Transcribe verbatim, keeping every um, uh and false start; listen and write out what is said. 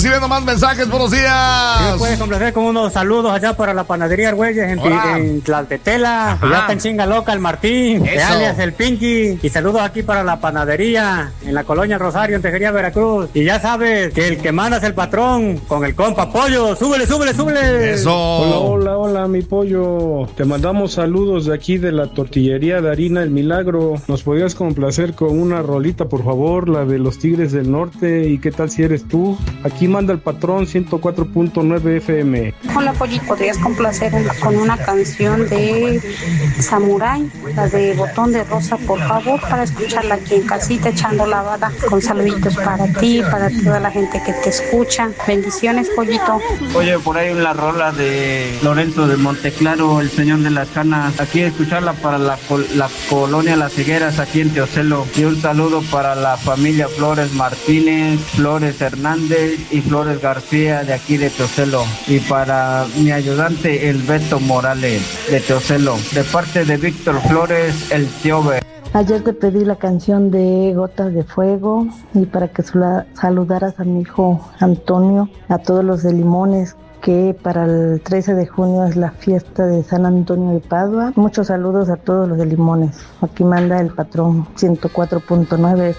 Recibiendo más mensajes, buenos días. ¿Sí me puedes complacer con unos saludos allá para la panadería Argüelles en, en Tlaltetela? Ya está en chinga loca el Martín, de alias el Pinky. Y saludos aquí para la panadería en la colonia Rosario, en Tejería, Veracruz. Y ya sabes que el que manda es el patrón con el compa Pollo. ¡Súbele, súbele, súbele! Eso. Hola, hola, hola, mi Pollo. Te mandamos saludos de aquí de la tortillería de harina El Milagro. ¿Nos podrías complacer con una rolita, por favor? La de los Tigres del Norte. ¿Y qué tal si eres tú? Aquí manda el patrón ciento cuatro punto nueve F M. Hola, Pollito, ¿podrías complacer con una canción de Samurai, la de Botón de Rosa, por favor, para escucharla aquí en casita echando lavada? Con saluditos para ti, para toda la gente que te escucha. Bendiciones, Pollito. Oye, por ahí una rola de Lorenzo de Monteclaro, el señor de las canas. Aquí escucharla para la, la colonia Las Higueras, aquí en Teocelo. Y un saludo para la familia Flores Martínez, Flores Hernández y Flores García de aquí de Teocelo, y para mi ayudante el Beto Morales de Teocelo, de parte de Víctor Flores, el Tiobe. Ayer te pedí la canción de Gotas de Fuego y para que saludaras a mi hijo Antonio, a todos los de Limones, que para el trece de junio es la fiesta de San Antonio de Padua. Muchos saludos a todos los de Limones. Aquí manda el patrón ciento cuatro punto nueve.